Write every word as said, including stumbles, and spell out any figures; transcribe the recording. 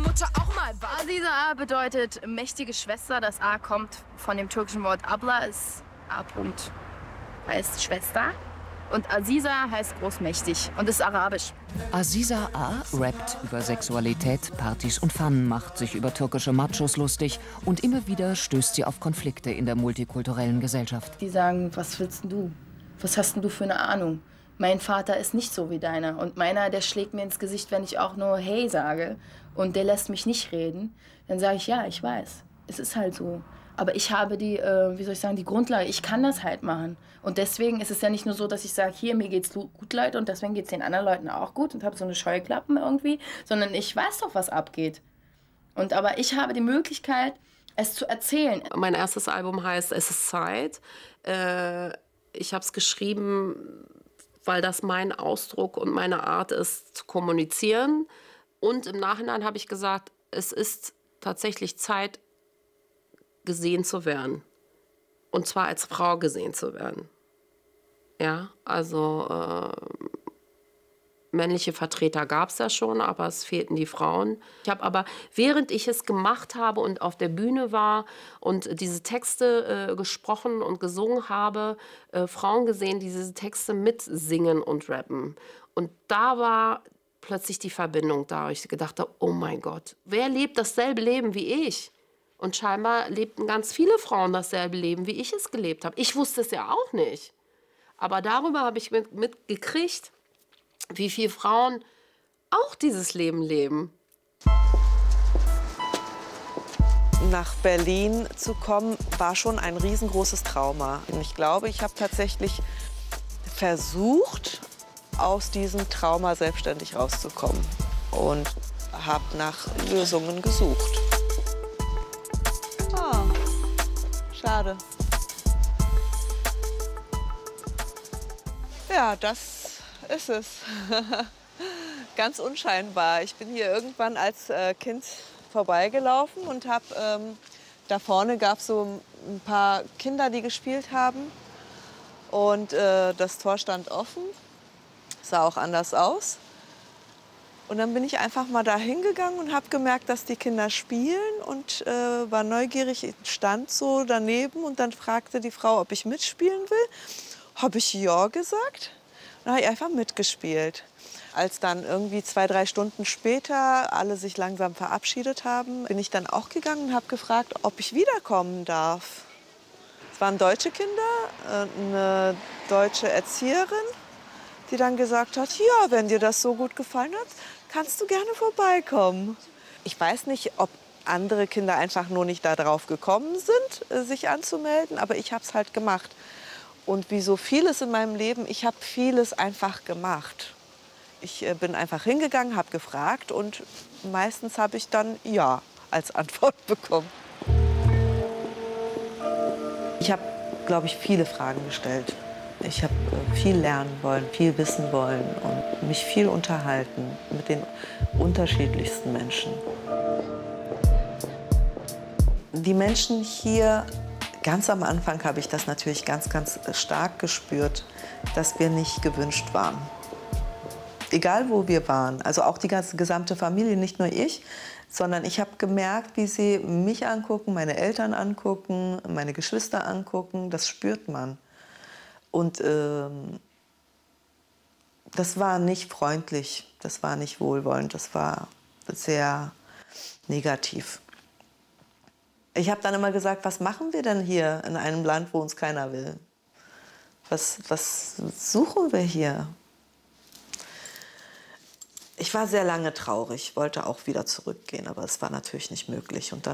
Mutter auch mal war. Aziza A bedeutet mächtige Schwester. Das A kommt von dem türkischen Wort Abla, ist A. -Punkt. Heißt Schwester. Und Aziza heißt großmächtig und ist arabisch. Aziza A. rappt über Sexualität, Partys und Fun, macht sich über türkische Machos lustig und immer wieder stößt sie auf Konflikte in der multikulturellen Gesellschaft. Die sagen, was willst du? Was hast denn du für eine Ahnung? Mein Vater ist nicht so wie deiner und meiner, der schlägt mir ins Gesicht, wenn ich auch nur hey sage und der lässt mich nicht reden. Dann sage ich, ja, ich weiß, es ist halt so. Aber ich habe die, äh, wie soll ich sagen, die Grundlage, ich kann das halt machen. Und deswegen ist es ja nicht nur so, dass ich sage, hier, mir geht's gut, Leute, und deswegen geht's den anderen Leuten auch gut und habe so eine Scheuklappen irgendwie, sondern ich weiß doch, was abgeht. Und aber ich habe die Möglichkeit, es zu erzählen. Mein erstes Album heißt Es ist Zeit. Äh, ich habe es geschrieben, weil das mein Ausdruck und meine Art ist, zu kommunizieren. Und im Nachhinein habe ich gesagt, es ist tatsächlich Zeit, gesehen zu werden. Und zwar als Frau gesehen zu werden. Ja, also äh, männliche Vertreter gab es ja schon, aber es fehlten die Frauen. Ich habe aber, während ich es gemacht habe und auf der Bühne war und diese Texte äh, gesprochen und gesungen habe, äh, Frauen gesehen, die diese Texte mitsingen und rappen. Und da war plötzlich die Verbindung da. Ich gedacht, oh mein Gott, wer lebt dasselbe Leben wie ich? Und scheinbar lebten ganz viele Frauen dasselbe Leben, wie ich es gelebt habe. Ich wusste es ja auch nicht. Aber darüber habe ich mit, mitgekriegt, wie viele Frauen auch dieses Leben leben. Nach Berlin zu kommen, war schon ein riesengroßes Trauma. Und ich glaube, ich habe tatsächlich versucht, aus diesem Trauma selbstständig rauszukommen. Und habe nach Lösungen gesucht. Ah, schade. Ja, das ist es. Ganz unscheinbar. Ich bin hier irgendwann als äh, Kind vorbeigelaufen und habe, ähm, da vorne gab es so ein paar Kinder, die gespielt haben. Und äh, das Tor stand offen, sah auch anders aus. Und dann bin ich einfach mal da hingegangen und habe gemerkt, dass die Kinder spielen und äh, war neugierig, ich stand so daneben und dann fragte die Frau, ob ich mitspielen will. Habe ich ja gesagt. Dann habe ich einfach mitgespielt. Als dann irgendwie zwei, drei Stunden später alle sich langsam verabschiedet haben, bin ich dann auch gegangen und habe gefragt, ob ich wiederkommen darf. Es waren deutsche Kinder, eine deutsche Erzieherin, die dann gesagt hat, ja, wenn dir das so gut gefallen hat, kannst du gerne vorbeikommen. Ich weiß nicht, ob andere Kinder einfach nur nicht darauf gekommen sind, sich anzumelden, aber ich habe es halt gemacht. Und wie so vieles in meinem Leben, ich habe vieles einfach gemacht. Ich bin einfach hingegangen, habe gefragt und meistens habe ich dann Ja als Antwort bekommen. Ich habe, glaube ich, viele Fragen gestellt. Ich habe viel lernen wollen, viel wissen wollen und mich viel unterhalten mit den unterschiedlichsten Menschen. Die Menschen hier, ganz am Anfang habe ich das natürlich ganz, ganz stark gespürt, dass wir nicht gewünscht waren. Egal, wo wir waren, also auch die ganze gesamte Familie, nicht nur ich, sondern ich habe gemerkt, wie sie mich angucken, meine Eltern angucken, meine Geschwister angucken, das spürt man. Und ähm, das war nicht freundlich, das war nicht wohlwollend, das war sehr negativ. Ich habe dann immer gesagt, was machen wir denn hier in einem Land, wo uns keiner will? Was, was suchen wir hier? Ich war sehr lange traurig, wollte auch wieder zurückgehen, aber es war natürlich nicht möglich. Und dann